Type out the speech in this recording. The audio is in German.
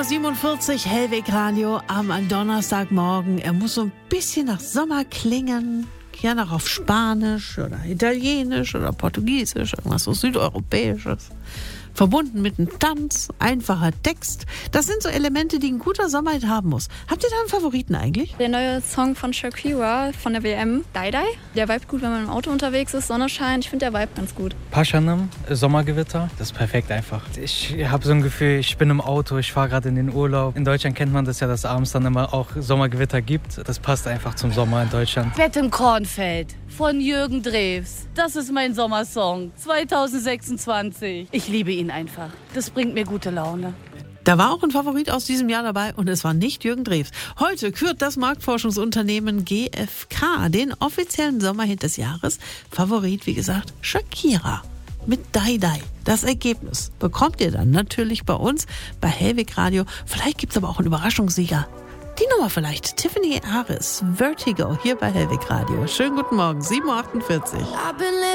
7:47 Uhr, Hellweg Radio am Donnerstagmorgen. Er muss so ein bisschen nach Sommer klingen. Gerne auch auf Spanisch oder Italienisch oder Portugiesisch, irgendwas so Südeuropäisches. Verbunden mit einem Tanz, einfacher Text. Das sind so Elemente, die ein guter Sommerhit haben muss. Habt ihr da einen Favoriten eigentlich? Der neue Song von Shakira von der WM, Die Die. Der vibet gut, wenn man im Auto unterwegs ist, Sonne scheint. Ich finde, der vibe ganz gut. Paschanim, Sommergewitter, das ist perfekt einfach. Ich habe so ein Gefühl, ich bin im Auto, ich fahre gerade in den Urlaub. In Deutschland kennt man das ja, dass abends dann immer auch Sommergewitter gibt. Das passt einfach zum Sommer in Deutschland. Bett im Kornfeld von Jürgen Drews. Das ist mein Sommersong 2026. Ich liebe ihn einfach. Das bringt mir gute Laune. Da war auch ein Favorit aus diesem Jahr dabei und es war nicht Jürgen Drews. Heute kürt das Marktforschungsunternehmen GfK den offiziellen Sommerhit des Jahres. Favorit, wie gesagt, Shakira mit Die Die. Das Ergebnis bekommt ihr dann natürlich bei uns, bei Hellweg Radio. Vielleicht gibt es aber auch einen Überraschungssieger. Die Nummer vielleicht, Tiffany Aris, Vertigo, hier bei Hellweg Radio. Schönen guten Morgen, 7:48 Uhr.